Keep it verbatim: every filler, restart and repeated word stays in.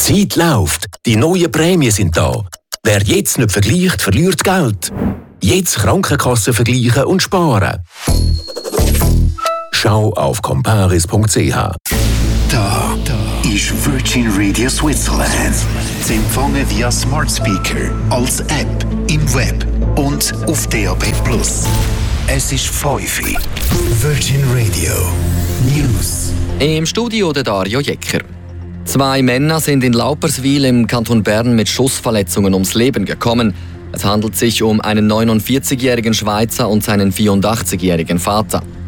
Die Zeit läuft, die neuen Prämien sind da. Wer jetzt nicht vergleicht, verliert Geld. Jetzt Krankenkassen vergleichen und sparen. Schau auf comparis punkt c h. Da, da ist Virgin Radio Switzerland. Sie empfangen via Smart Speaker, als App, im Web und auf D A B plus. Es ist fünf Uhr. Virgin Radio News. Im Studio der Dario Jecker. Zwei Männer sind in Lauperswil im Kanton Bern mit Schussverletzungen ums Leben gekommen. Es handelt sich um einen neunundvierzigjährigen Schweizer und seinen vierundachtzigjährigen Vater.